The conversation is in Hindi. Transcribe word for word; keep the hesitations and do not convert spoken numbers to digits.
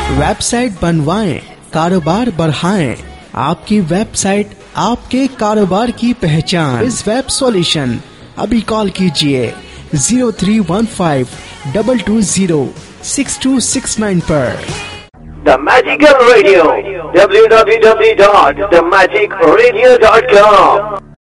वेबसाइट बनवाएं, कारोबार बढ़ाएं। आपकी वेबसाइट आपके कारोबार की पहचान। इस वेब सॉल्यूशन अभी कॉल कीजिए zero three one five double two zero six to six nine पर। The Magical Radio, w w w dot the magic radio dot com